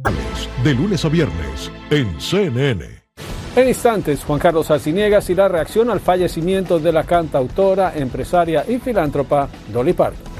De lunes a viernes en CNN. En instantes, Juan Carlos Arciniegas y la reacción al fallecimiento de la cantautora, empresaria y filántropa Dolly Parton.